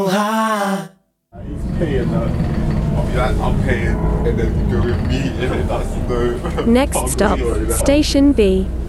He's paying that. I'll be like, I'm paying, and then you go with me, and then that's no. Next stop, Station B.